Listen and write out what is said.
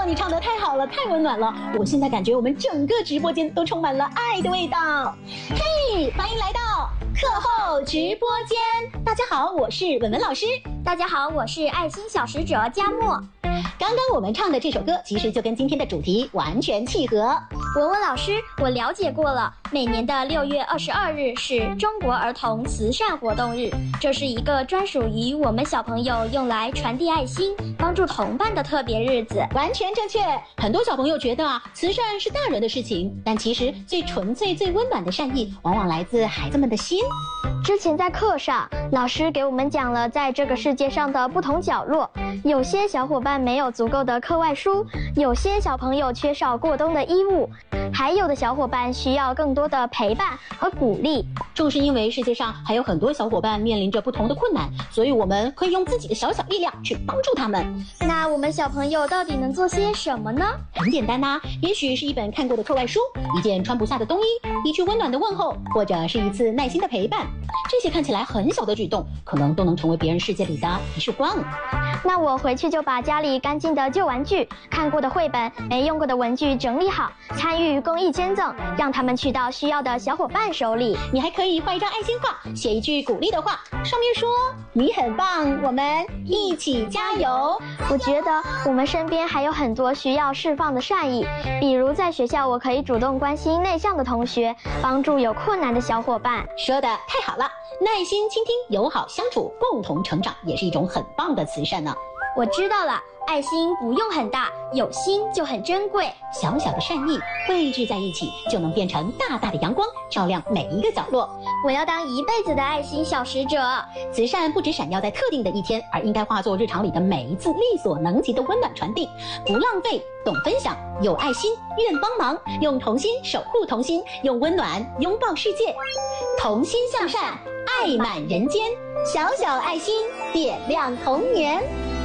你唱得太好了，太温暖了，我现在感觉我们整个直播间都充满了爱的味道。嘿，欢迎来到课后直播间。大家好，我是文文老师。 大家好，我是爱心小使者佳默。 刚刚我们唱的这首歌，其实就跟今天的主题完全契合。 文文老师，我了解过了，每年的6月22日是中国儿童慈善活动日，这是一个专属于我们小朋友用来传递爱心、帮助同伴的特别日子。 完全正确。很多小朋友觉得慈善是大人的事情，但其实最纯粹、最温暖的善意，往往来自孩子们的心。 之前在课上，老师给我们讲了在这个世界上的不同角落，有些小伙伴没有足够的课外书，有些小朋友缺少过冬的衣物，还有的小伙伴需要更多的陪伴和鼓励。 正是因为世界上还有很多小伙伴面临着不同的困难，所以我们可以用自己的小小力量去帮助他们。 那我们小朋友到底能做些什么呢？ 很简单呐，也许是一本看过的课外书，一件穿不下的冬衣，一句温暖的问候，或者是一次耐心的陪伴。这些看起来很小的举动，可能都能成为别人世界里的一束光。 那我回去就把家里干净的旧玩具、看过的绘本、没用过的文具整理好，参与公益捐赠，让他们去到需要的小伙伴手里。 你还可以画一张爱心画，写一句鼓励的话，上面说你很棒，我们一起加油。 我觉得我们身边还有很多需要释放的善意，比如在学校我可以主动关心内向的同学，帮助有困难的小伙伴。 说得太好了，耐心倾听，友好相处，共同成长，也是一种很棒的慈善呢。 我知道了，爱心不用很大，有心就很珍贵。 小小的善意汇聚在一起，就能变成大大的阳光，照亮每一个角落。 我要当一辈子的爱心小使者。 慈善不只闪耀在特定的一天，而应该化作日常里的每一次力所能及的温暖传递。不浪费，懂分享，有爱心，愿帮忙，用童心守护童心，用温暖拥抱世界。童心向善，爱满人间，小小爱心点亮童年。